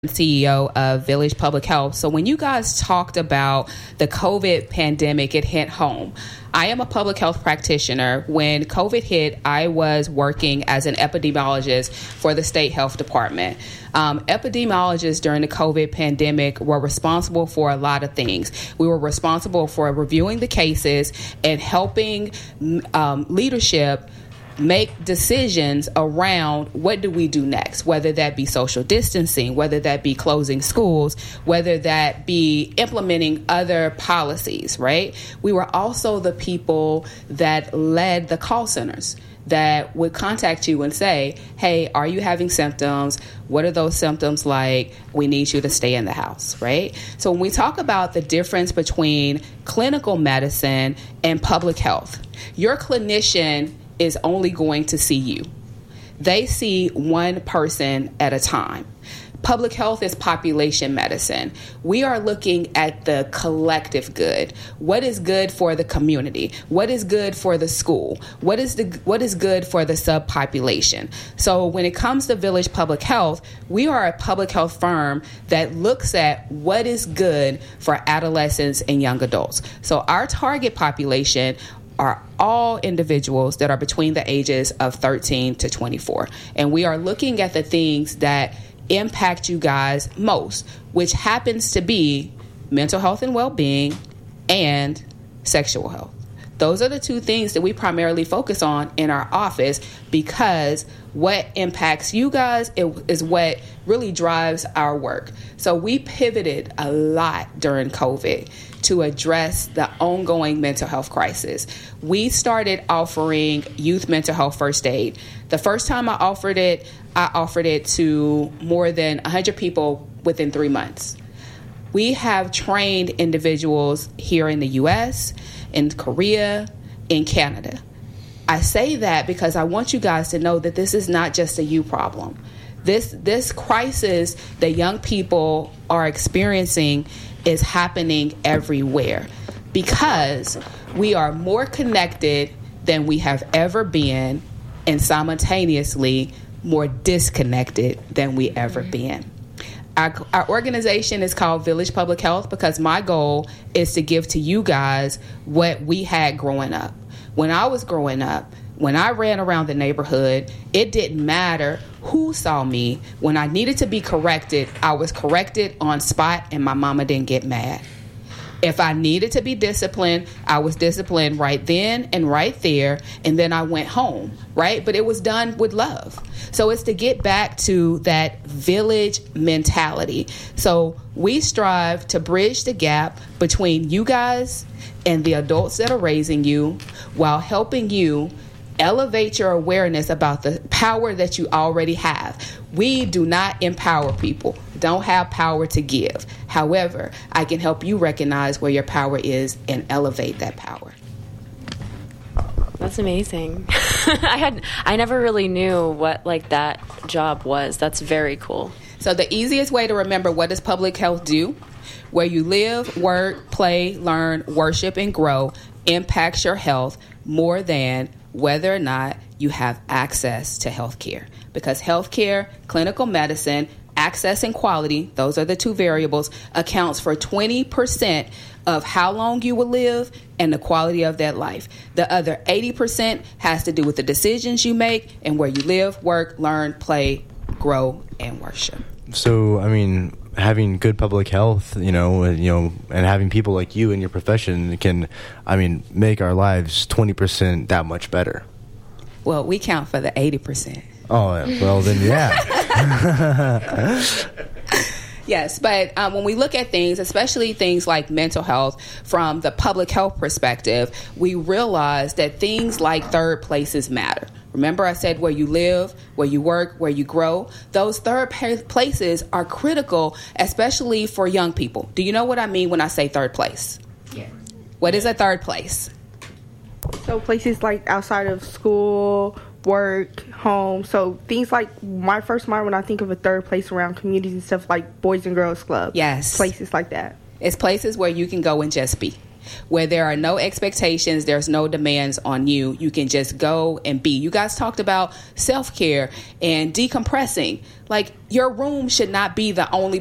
CEO of Village Public Health. So when you guys talked about the COVID pandemic, it hit home. I am a public health practitioner. When COVID hit, I was working as an epidemiologist for the state health department. Epidemiologists during the COVID pandemic were responsible for a lot of things. We were responsible for reviewing the cases and helping leadership make decisions around what do we do next, whether that be social distancing, whether that be closing schools, whether that be implementing other policies, right? We were also the people that led the call centers that would contact you and say, hey, are you having symptoms? What are those symptoms like? We need you to stay in the house, right? So when we talk about the difference between clinical medicine and public health, your clinician is only going to see you. They see one person at a time. Public health is population medicine. We are looking at the collective good. What is good for the community? What is good for the school? What is good for the subpopulation? So when it comes to Village Public Health, we are a public health firm that looks at what is good for adolescents and young adults. So our target population are all individuals that are between the ages of 13 to 24. And we are looking at the things that impact you guys most, which happens to be mental health and well-being and sexual health. Those are the two things that we primarily focus on in our office, because what impacts you guys is what really drives our work. So we pivoted a lot during COVID to address the ongoing mental health crisis. We started offering youth mental health first aid. The first time I offered it to more than 100 people within 3 months. We have trained individuals here in the U.S., in Korea, in Canada. I say that because I want you guys to know that this is not just a you problem. This crisis that young people are experiencing is happening everywhere, because we are more connected than we have ever been, and simultaneously more disconnected than we ever been. Our organization is called Village Public Health because my goal is to give to you guys what we had growing up. When I was growing up, when I ran around the neighborhood, it didn't matter who saw me. When I needed to be corrected, I was corrected on spot and my mama didn't get mad. If I needed to be disciplined, I was disciplined right then and right there, and then I went home, right? But it was done with love. So it's to get back to that village mentality. So we strive to bridge the gap between you guys and the adults that are raising you, while helping you elevate your awareness about the power that you already have. We do not empower people, don't have power to give. However, I can help you recognize where your power is and elevate that power. That's amazing. I never really knew what that job was. That's very cool. So the easiest way to remember, what does public health do? Where you live, work, play, learn, worship, and grow impacts your health more than whether or not you have access to health care. Because health care, clinical medicine, access and quality, those are the two variables, accounts for 20% of how long you will live and the quality of that life. The other 80% has to do with the decisions you make and where you live, work, learn, play, grow, and worship. So, having good public health, and having people like you in your profession can, make our lives 20% that much better. Well, we count for the 80%. Oh, well then, yeah. Yes, but when we look at things, especially things like mental health, from the public health perspective, we realize that things like third places matter. Remember I said where you live, where you work, where you grow? Those third places are critical, especially for young people. Do you know what I mean when I say third place? Yeah. What is a third place? So places like outside of school, work, home. So things like my first mind when I think of a third place around communities and stuff like Boys and Girls Club. Yes. Places like that. It's places where you can go and just be. where there are no expectations, there's no demands on you. You can just go and be. You guys talked about self-care and decompressing. Like, your room should not be the only